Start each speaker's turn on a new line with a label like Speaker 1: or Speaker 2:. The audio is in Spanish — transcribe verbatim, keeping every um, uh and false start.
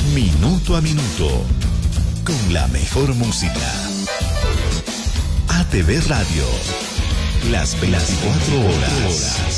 Speaker 1: Minuto a minuto, con la mejor música. A T V Radio, las veinticuatro horas.